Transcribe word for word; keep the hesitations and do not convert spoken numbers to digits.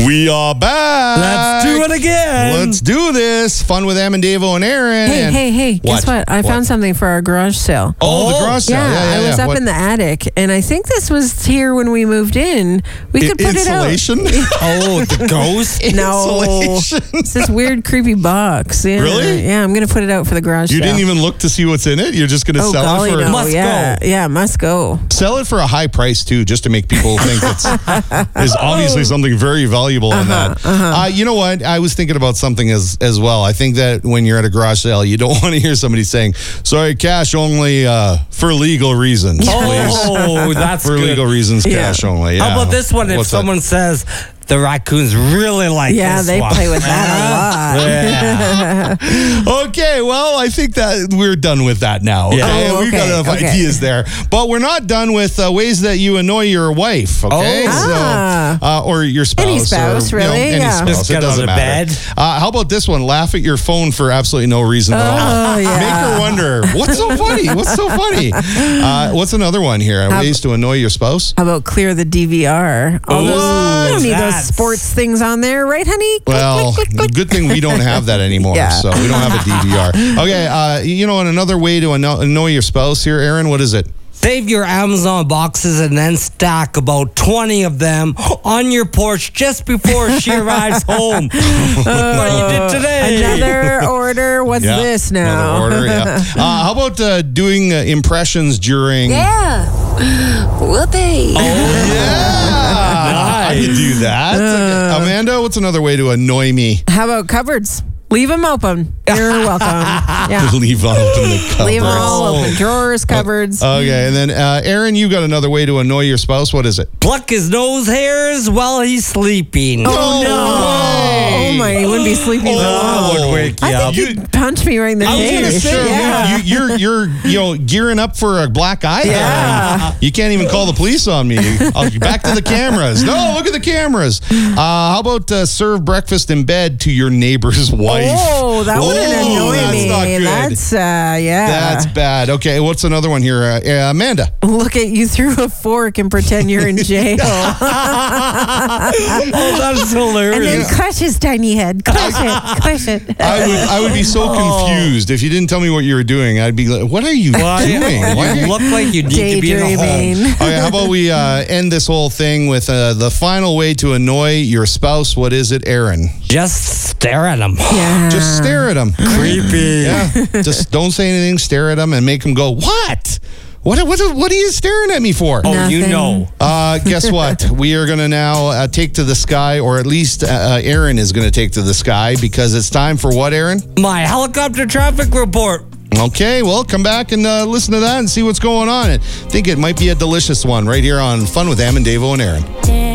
We are back. Let's do it again. Let's do this. Fun with Em and Davo and Aaron. Hey, and hey, hey. Guess what? I What? found something for our garage sale. Oh, the garage sale. Yeah, Yeah, yeah, I was yeah. up What- in the attic, and I think this was here when we moved in. We could put Insulation? it out. Oh, the ghost? No, Insulation. it's this weird, creepy box. Yeah. Really? Yeah, I'm gonna put it out for the garage You sale. didn't even look to see what's in it? You're just going to Oh, sell golly, it for no. Must yeah, go. yeah, must go. sell it for a high price too, just to make people think it's is obviously something very valuable in that. Uh, you know what? I was thinking about something as as well. I think that when you're at a garage sale, you don't want to hear somebody saying, "Sorry, cash only uh, for legal reasons." Please. Oh, that's For good. legal reasons, Yeah. cash only. Yeah. How about this one? If What's that? someone says the raccoons really like Yeah, this they one. play with that a lot. Yeah. Okay, well, I think that we're done with that now. Okay, Yeah. Oh, we've got okay, enough okay. ideas there, but we're not done with uh, ways that you annoy your wife. Okay, Oh. so Ah. uh, or your spouse, Any spouse, or, you know, really? any Yeah. spouse. Just It get doesn't out of matter. bed. Uh, how about this one? Laugh at your phone for absolutely no reason at all. Oh, yeah. Make her wonder what's so funny. What's so funny? Uh, what's another one here? How- Ways to annoy your spouse. How about clear the D V R? All those, Ooh, we don't need those that's- sports things on there, right, honey? Click, Well, click, click, click. good thing we don't have that anymore. Yeah. So we don't have a D V R. Okay, uh, you know, and another way to anno- annoy your spouse here, Aaron, what is it? Save your Amazon boxes and then stack about twenty of them on your porch just before she arrives home. What you did today. Another order. What's Yeah, this now? Another order, yeah. Uh, how about uh, doing uh, impressions during... Yeah. Whoopee. Yeah. I could do that. Okay. Amanda, what's another way to annoy me? How about cupboards? Leave them open. You're welcome. Yeah. Leave open the cupboards. Leave them all open. Drawers, cupboards. Okay, and then uh, Aaron, you got another way to annoy your spouse. What is it? Pluck his nose hairs while he's sleeping. Oh, no. way. Oh, my. He wouldn't be sleeping for Oh. long. Would wake you I up. think you'd punch me right in the I was face. gonna say, yeah. you, you're you're you know gearing up for a black eye. there. Yeah. You can't even call the police on me. I'll be back to the cameras. No, look at the cameras. Uh, how about uh, serve breakfast in bed to your neighbor's wife? Oh, that wouldn't Oh, annoy that's me. not good. That's, uh, yeah. That's bad. Okay, what's another one here, uh, uh, Amanda? Look at you through a fork and pretend you're in jail. Oh, that's And hilarious. then crush his tiny head. Crush it. Crush it. I would I would be so confused if you didn't tell me what you were doing. I'd be like, what are you Why, doing? Why are you you look like you need to be in a home. Daydreaming. Okay, how about we uh, end this whole thing with uh, the final way to annoy your spouse? What is it, Aaron? Just stare at him. Yeah. Just stare at him. Creepy. Yeah. Just don't say anything. Stare at him and make him go, what? What, what, what are you staring at me for? Oh, you Nothing. know. Uh, guess what? We are going to now uh, take to the sky, or at least uh, uh, Aaron is going to take to the sky because it's time for what, Aaron? My helicopter traffic report. Okay, well, come back and uh, listen to that and see what's going on. I think it might be a delicious one right here on Fun with Em and Davo and Aaron.